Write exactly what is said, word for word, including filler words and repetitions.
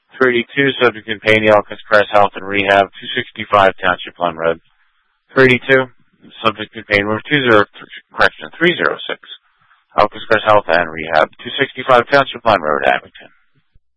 three eighty-two, subject in pain, Elkins Crest Health and Rehab, two sixty-five Township Line Road. three eighty-two, subject in pain, room two zero, correction, three oh six, Elkins Crest Health and Rehab, two sixty-five Township Line Road, Abington.